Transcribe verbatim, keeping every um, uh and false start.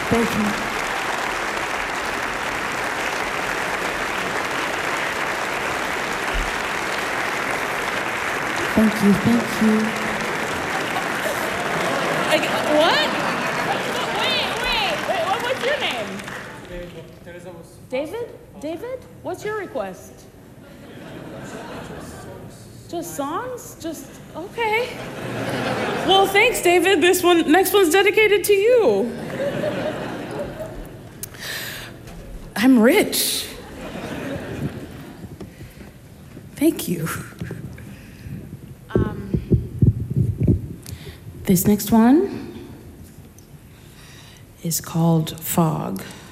Thank you. Thank you, thank you. Like, what? Wait, wait, wait, what, what's your name? David? David? What's your request? Just songs? Just, okay. Well, thanks, David. This one, next one's dedicated to you. I'm rich. Thank you. Um, this next one is called Fog.